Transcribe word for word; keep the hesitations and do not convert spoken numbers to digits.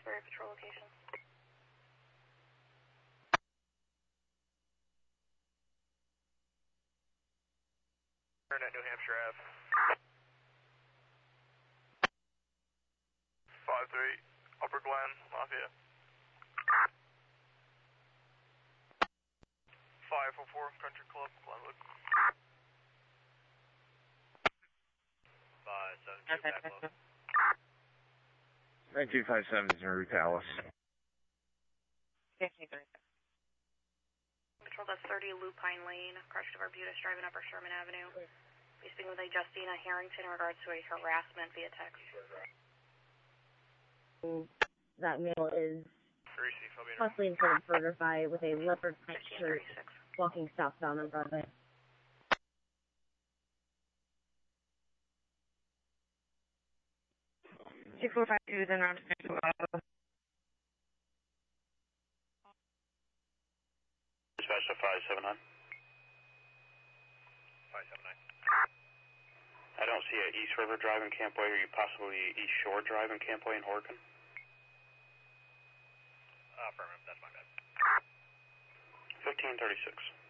Roxbury patrol location. Turn at New Hampshire Ave. five three, Upper Glen, Lafayette. five oh four, Country Club, Glenwood. five seven two, Backlog. nine two five seven is Marie Palace. fifteen thirty-six. Patrol, that's thirty Lupine Lane, Crush of Arbutus, driving Upper Sherman Avenue. Be speaking with a Justina Harrington in regards to a harassment via text. That male is Greasy, possibly in front of BurgerFi with a leopard print shirt, walking southbound on Broadway. two four five two, then round to Dispatch to five seven nine. five seven nine. I don't see a East River Drive in Campway. Are you possibly East Shore Drive in Campway in Horicon? Uh, affirmative, that's my bad. fifteen thirty-six.